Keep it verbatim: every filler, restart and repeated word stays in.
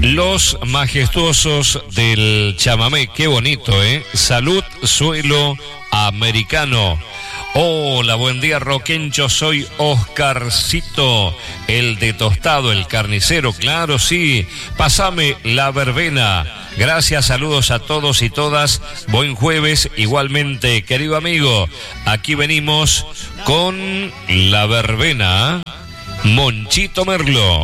Los majestuosos del chamamé, qué bonito, ¿eh? Salud, suelo americano. Hola, buen día, Roquencho, soy Oscarcito, el de Tostado, el carnicero, claro, sí. Pásame la verbena. Gracias, saludos a todos y todas. Buen jueves, igualmente, querido amigo. Aquí venimos con la verbena. Monchito Merlo.